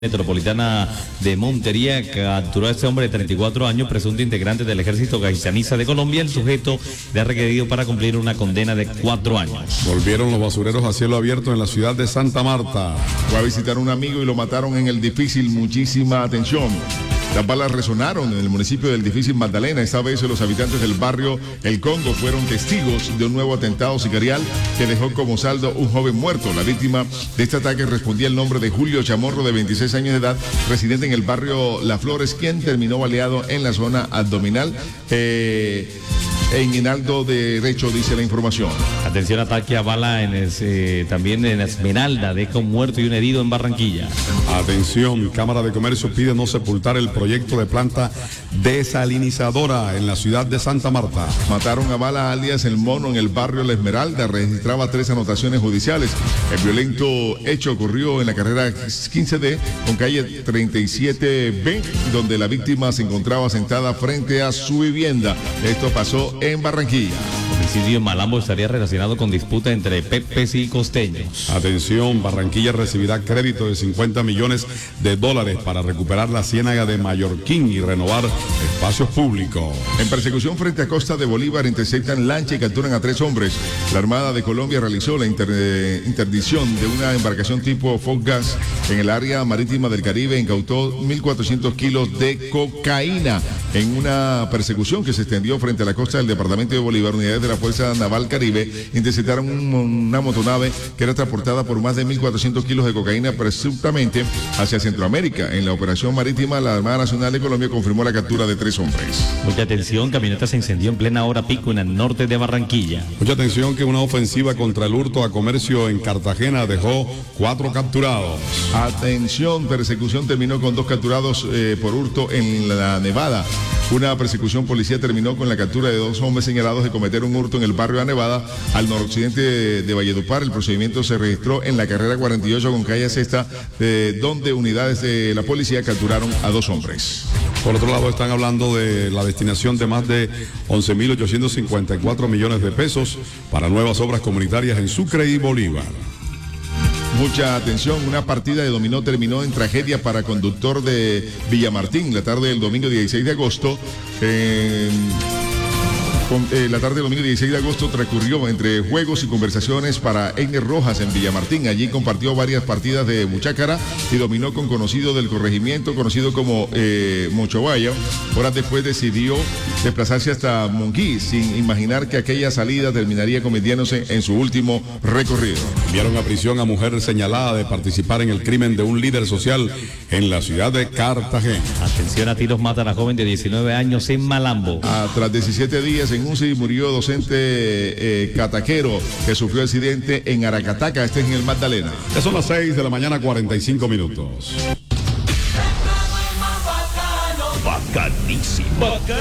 Metropolitana de Montería capturó a este hombre de 34 años, presunto integrante del ejército gaicaniza de Colombia. El sujeto le ha requerido para cumplir una condena de 4 años. Volvieron los basureros a cielo abierto en la ciudad de Santa Marta. Fue a visitar a un amigo y lo mataron en el difícil. Muchísima atención. Las balas resonaron en el municipio del difícil Magdalena. Esta vez los habitantes del barrio El Congo fueron testigos de un nuevo atentado sicarial que dejó como saldo un joven muerto. La víctima de este ataque respondía el nombre de Julio Chamorro, de 26 años de edad, residente en el barrio Las Flores, quien terminó baleado en la zona abdominal. En Hinaldo derecho, dice la información. Atención, ataque a bala también en Esmeralda, deja un muerto y un herido en Barranquilla. Atención, Cámara de Comercio pide no sepultar el proyecto de planta desalinizadora en la ciudad de Santa Marta. Mataron a bala alias El Mono en el barrio La Esmeralda, registraba 3 anotaciones judiciales. El violento hecho ocurrió en la carrera 15D con calle 37B, donde la víctima se encontraba sentada frente a su vivienda. Esto pasó en Barranquilla. Homicidio en Malambo estaría relacionado con disputa entre pepes y costeños. Atención, Barranquilla recibirá crédito de $50 millones para recuperar la ciénaga de Mallorquín y renovar espacios públicos. En persecución frente a Costa de Bolívar interceptan lancha y capturan a 3 hombres. La Armada de Colombia realizó la interdicción de una embarcación tipo Foggas en el área marítima del Caribe. Incautó 1.400 kilos de cocaína en una persecución que se extendió frente a la costa del departamento de Bolívar. Unidades de la Fuerza Naval Caribe interceptaron una motonave que era transportada por más de 1.400 kilos de cocaína presuntamente hacia Centroamérica. En la operación marítima, la Armada Nacional de Colombia confirmó la captura de 3 hombres. Mucha atención, camioneta se incendió en plena hora pico en el norte de Barranquilla. Mucha atención, que una ofensiva contra el hurto a comercio en Cartagena dejó 4 capturados. Atención, persecución terminó con 2 capturados por hurto en la Nevada. Una persecución policial terminó con la captura de 2 hombres señalados de cometer un hurto en el barrio de Nevada, al noroccidente de Valledupar. El procedimiento se registró en la carrera 48 con calle Sexta, donde unidades de la policía capturaron a 2 hombres. Por otro lado, están hablando de la destinación de más de 11.854 millones de pesos para nuevas obras comunitarias en Sucre y Bolívar. Mucha atención, una partida de dominó terminó en tragedia para conductor de Villamartín la tarde del domingo 16 de agosto. La tarde del domingo 16 de agosto transcurrió entre juegos y conversaciones para Einer Rojas en Villamartín. Allí compartió varias partidas de muchácara y dominó con conocido del corregimiento, conocido como Monchovaya. Horas después decidió desplazarse hasta Monquí, sin imaginar que aquella salida terminaría convirtiéndose en su último recorrido. Enviaron a prisión a mujer señalada de participar en el crimen de un líder social en la ciudad de Cartagena. Atención, a tiros matan a joven de 19 años en Malambo. Tras 17 días en UCI murió docente cataquero que sufrió accidente en Aracataca, este es en el Magdalena. Ya son las 6 de la mañana, 45 minutos. Bacanísimo.